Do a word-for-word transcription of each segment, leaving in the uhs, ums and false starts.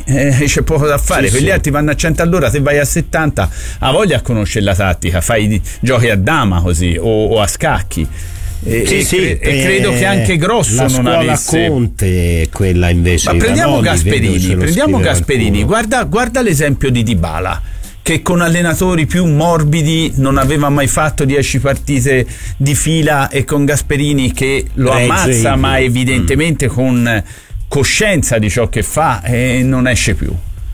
eh, c'è poco da fare. Sì, Quegli sì. altri vanno a cento all'ora, se vai a settanta ha voglia a conoscere la tattica, fai giochi a dama così o, o a scacchi. E, sì, e, sì, cre- e credo eh, che anche Grosso la non scuola avesse. Conte è quella invece. Ma prendiamo Vanoli, Gasperini, vedo, ce lo prendiamo scrive Gasperini, qualcuno. guarda, guarda l'esempio di Dybala, che con allenatori più morbidi non aveva mai fatto dieci partite di fila, e con Gasperini che lo Regge ammazza, il- ma evidentemente mm. con coscienza di ciò che fa, e non esce più.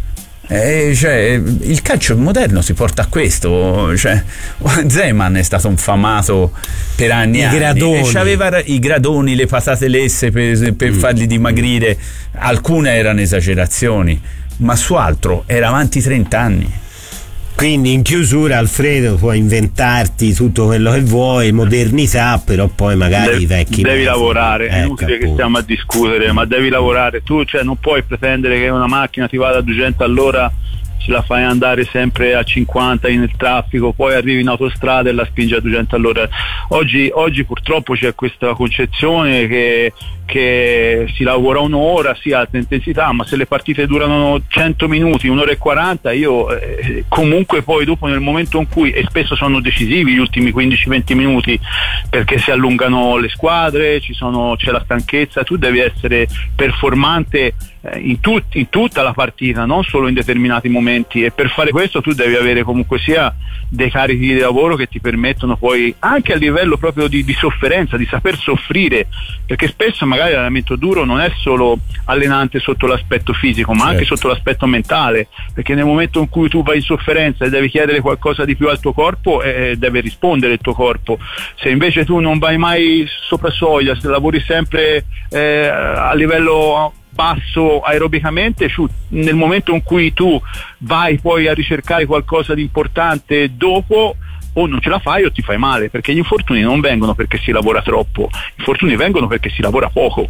Eh, cioè, il calcio moderno si porta a questo, cioè, Zeman è stato infamato per anni, I anni gradoni. e c'aveva i gradoni, le patate lesse per, per mm. farli dimagrire. Alcune erano esagerazioni, ma su altro era avanti trenta anni. Quindi in chiusura, Alfredo, puoi inventarti tutto quello che vuoi, modernità, però poi magari De- i vecchi devi metodi. lavorare, è Ecco, inutile che appunto. stiamo a discutere, ma devi lavorare. Tu, cioè, non puoi pretendere che una macchina ti vada a duecento all'ora, ce la fai andare sempre a cinquanta nel traffico, poi arrivi in autostrada e la spingi a duecento all'ora. Oggi, oggi purtroppo c'è questa concezione che, che si lavora un'ora, sì, alta intensità, ma se le partite durano cento minuti, un'ora e quaranta, io eh, comunque poi dopo, nel momento in cui, e spesso sono decisivi gli ultimi quindici venti minuti, perché si allungano le squadre, ci sono, c'è la stanchezza, tu devi essere performante eh, in, tut, in tutta la partita, non solo in determinati momenti, e per fare questo tu devi avere comunque sia dei carichi di lavoro che ti permettono poi, anche a livello proprio di, di sofferenza, di saper soffrire, perché spesso magari l'allenamento duro non è solo allenante sotto l'aspetto fisico, ma certo. anche sotto l'aspetto mentale, perché nel momento in cui tu vai in sofferenza e devi chiedere qualcosa di più al tuo corpo, eh, deve rispondere il tuo corpo. Se invece tu non vai mai sopra soglia, se lavori sempre eh, a livello basso aerobicamente, nel momento in cui tu vai poi a ricercare qualcosa di importante dopo, o non ce la fai o ti fai male, perché gli infortuni non vengono perché si lavora troppo, gli infortuni vengono perché si lavora poco.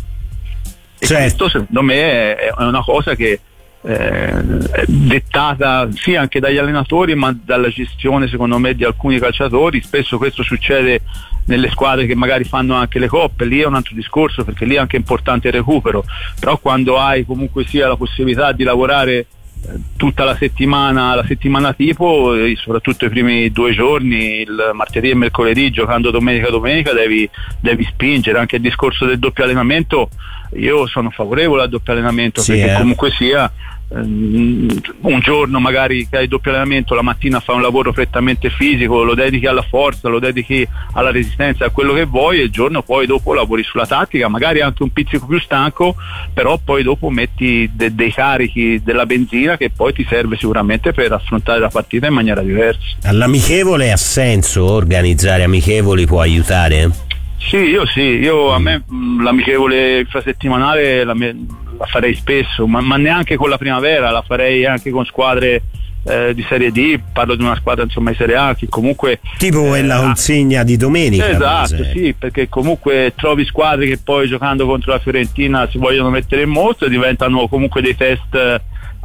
E certo. questo secondo me è, è una cosa che eh, è dettata sì anche dagli allenatori, ma dalla gestione secondo me di alcuni calciatori. Spesso questo succede nelle squadre che magari fanno anche le coppe, lì è un altro discorso, perché lì è anche importante il recupero, però quando hai comunque sia la possibilità di lavorare tutta la settimana, la settimana tipo, soprattutto i primi due giorni, il martedì e mercoledì, giocando domenica domenica, devi, devi spingere. Anche il discorso del doppio allenamento, io sono favorevole al doppio allenamento, sì, perché eh. comunque sia um, un giorno magari che hai il doppio allenamento, la mattina fai un lavoro prettamente fisico, lo dedichi alla forza, lo dedichi alla resistenza, a quello che vuoi, e il giorno poi dopo lavori sulla tattica, magari anche un pizzico più stanco, però poi dopo metti de- dei carichi della benzina che poi ti serve sicuramente per affrontare la partita in maniera diversa. All'amichevole ha senso organizzare amichevoli, può aiutare? Sì, io sì, io a me mh, l'amichevole infrasettimanale la, me, la farei spesso, ma, ma neanche con la primavera, la farei anche con squadre eh, di Serie D, parlo di una squadra insomma di Serie A che comunque tipo quella eh, consegna di domenica. Esatto, sì, perché comunque trovi squadre che poi giocando contro la Fiorentina si vogliono mettere in mostra e diventano comunque dei test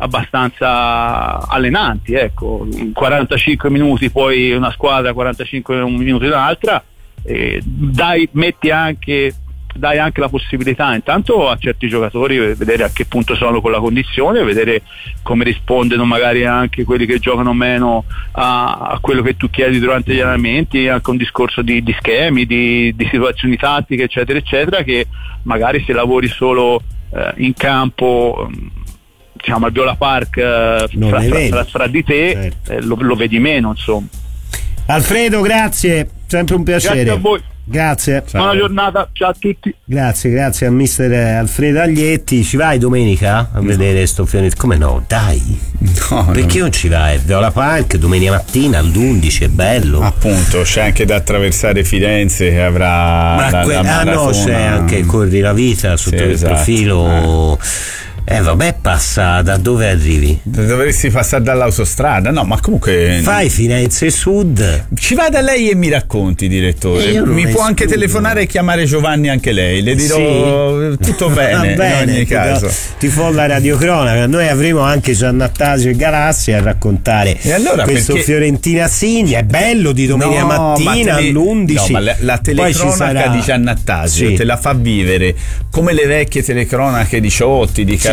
abbastanza allenanti, ecco, quarantacinque minuti poi una squadra, quarantacinque minuti un'altra. Eh, dai, metti anche dai anche la possibilità intanto a certi giocatori vedere a che punto sono con la condizione, vedere come rispondono magari anche quelli che giocano meno a, a quello che tu chiedi durante gli allenamenti, anche un discorso di, di schemi, di, di situazioni tattiche eccetera eccetera, che magari se lavori solo eh, in campo, diciamo al Viola Park eh, fra, fra, fra, fra di te, certo. eh, lo, lo vedi meno, insomma. Alfredo, grazie, sempre un piacere. Grazie a voi. Grazie. Ciao. Buona giornata, ciao a tutti. Grazie, grazie a mister Alfredo Aglietti. Ci vai domenica a no. vedere sto fiore? Come no? Dai. No, perché no. non ci vai? Viola Park domenica mattina all'undici, è bello. Appunto, c'è anche da attraversare Firenze che avrà Ma la, que- la ah no, c'è anche Corri la Vita sotto sì, il esatto. profilo. Eh. Eh vabbè, passa da dove arrivi? Dovresti passare dall'autostrada, no, ma comunque fai Firenze Sud. Ci vada lei e mi racconti, direttore. Mi può anche studio. telefonare e chiamare Giovanni anche lei, le dirò sì. tutto bene, bene in ogni ti caso. Do, ti fa la radiocronaca, noi avremo anche Giannattasio e Galassi a raccontare e allora, questo perché... Fiorentina Signi, è bello di domenica no, mattina te... all'undici. No, ma la, la telecronaca sarà... di Giannattasio sì. te la fa vivere come le vecchie telecronache di Ciotti, di Carosi.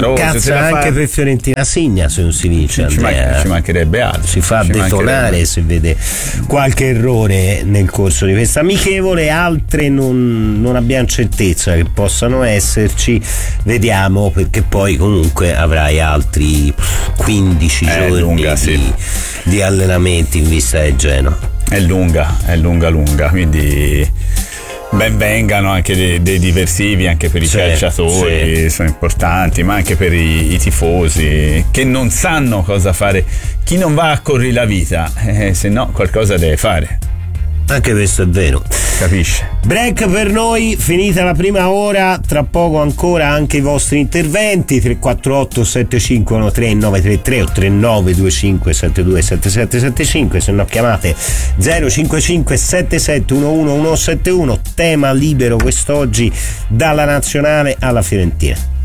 Cazza anche fa... per Fiorentina Signa se non si vince, ci, Andrea. Ci mancherebbe altro, si fa ci detonare se vede qualche errore nel corso di questa amichevole. Altre non, non abbiamo certezza che possano esserci, vediamo, perché poi comunque avrai altri quindici è giorni lunga, di, sì. di allenamenti in vista del Genoa. È lunga, è lunga lunga, quindi ben vengano anche dei, dei diversivi anche per i sì, calciatori, sì. Sono importanti, ma anche per i, i tifosi che non sanno cosa fare. Chi non va a correre la vita, eh, se no qualcosa deve fare. Anche questo è vero. Capisce? Break per noi, finita la prima ora, tra poco ancora anche i vostri interventi. Tre quattro otto sette cinque uno tre nove tre tre o tre nove due cinque sette due sette sette sette cinque, se no chiamate zero cinque cinque sette sette uno uno uno sette uno. Tema libero quest'oggi dalla Nazionale alla Fiorentina.